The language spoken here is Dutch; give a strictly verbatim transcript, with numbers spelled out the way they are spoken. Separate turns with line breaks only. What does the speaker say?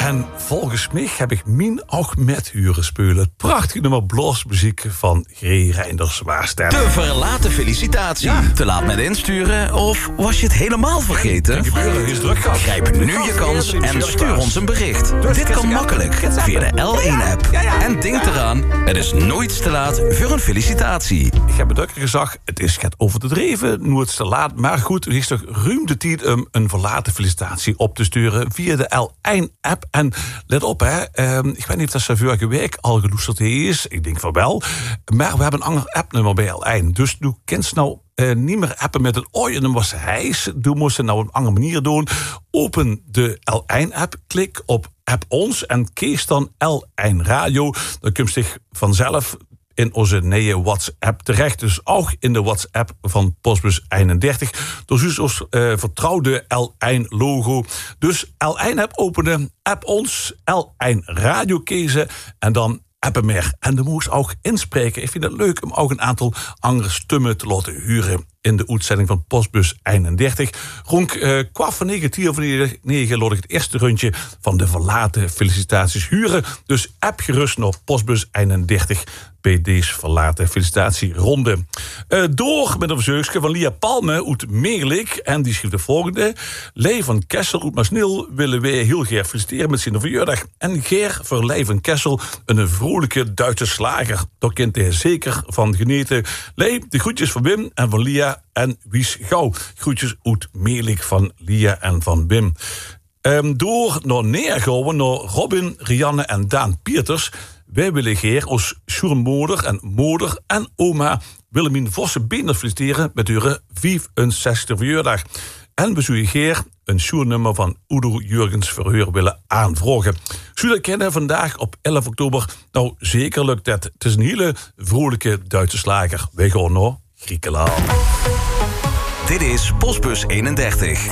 En volgens mij heb ik min ook met huren spelen. Het prachtige nummer bluesmuziek van G. Reinders Waarsterren.
De verlaten felicitatie. Ja. Te laat met insturen? Of was je het helemaal vergeten?
Kan gebeuren, is druk gehad.
Grijp nu je kans en stuur ons een bericht. Dit kan makkelijk via de L één app. En denk eraan, het is nooit te laat voor een felicitatie.
Ik heb het ook gezegd, het is gaat over te dreven, nu het is te laat. Maar goed, er is toch ruim de tijd om een verlaten felicitatie op te sturen via de L één app. En let op, hè, uh, ik weet niet of dat ze vorige week al geloesterd is. Ik denk van wel. Maar we hebben een ander appnummer bij L één. Dus nu kent ze nou uh, niet meer appen met het oh, en dan was hijs. Doe moest ze nou op een andere manier doen. Open de L één app, klik op App Ons en kies dan L één Radio. Dan kun je zich vanzelf in onze nieuwe WhatsApp terecht. Dus ook in de WhatsApp van Postbus eenendertig. Dus ons uh, vertrouwde L één logo. Dus L één app openen, App Ons, L één Radio kiezen en dan appen meer. En dan moest ook inspreken. Ik vind het leuk om ook een aantal andere stemmen te laten huren in de uitzending van Postbus eenendertig. Rond uh, kwart van negen, tien van negen, laat ik het eerste rondje van de verlaten felicitaties huren. Dus app gerust naar Postbus eenendertig bij deze verlaten felicitatieronde. Uh, door met een verzoekje van Lia Palme uit Meerlik. En die schreef de volgende. Lee van Kessel uit Maasnil willen wij heel graag feliciteren met zijn verjaardag. En Geer voor Lee van Kessel een vrolijke Duitse slager. Daar kent hij zeker van genieten. Lee, de groetjes van Wim en van Lia en Wies Gauw. Groetjes uit Meerlik van Lia en van Wim. Um, door naar Neergouwen, naar Robin, Rianne en Daan Pieters. Wij willen Geer als schoenmoeder en moeder en oma Willemien Vossen Beenders feliciteren met hun vijfenzestigste verjaardag. En we zullen Geer een schoennummer van Udo Jurgens Verheur willen aanvragen. Zullen kennen vandaag op elf oktober. Nou, zeker lukt dat. Het is een hele vrolijke Duitse slager. Wij gaan naar Griekenland.
Dit is Postbus eenendertig.